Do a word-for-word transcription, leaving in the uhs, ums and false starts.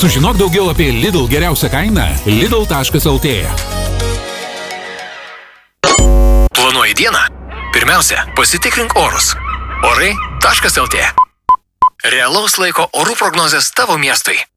Sužinok daugiau apie Lidl geriausią kainą lidl taškas lt. Planuoji dieną? Pirmiausia, pasitikrink orus. orai taškas lt. Realaus laiko orų prognozės tavo miestui.